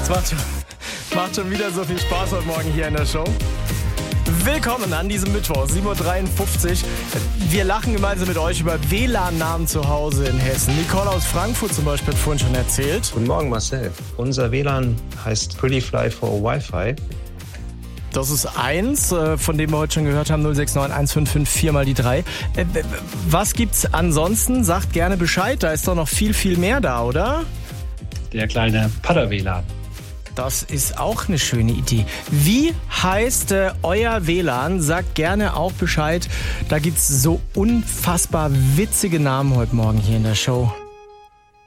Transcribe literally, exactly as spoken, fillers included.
Es macht schon, macht schon wieder so viel Spaß heute Morgen hier in der Show. Willkommen an diesem Mittwoch, sieben Uhr dreiundfünfzig. Wir lachen gemeinsam mit euch über W L A N-Namen zu Hause in Hessen. Nicole aus Frankfurt zum Beispiel hat vorhin schon erzählt. Guten Morgen, Marcel. Unser W L A N heißt Pretty Fly for Wi-Fi. Das ist eins, von dem wir heute schon gehört haben, null sechs neun eins fünf fünf vier mal die drei. Was gibt's ansonsten? Sagt gerne Bescheid, da ist doch noch viel, viel mehr da, oder? Der kleine Padder-W L A N. Das ist auch eine schöne Idee. Wie heißt äh, euer W L A N? Sagt gerne auch Bescheid. Da gibt's so unfassbar witzige Namen heute Morgen hier in der Show.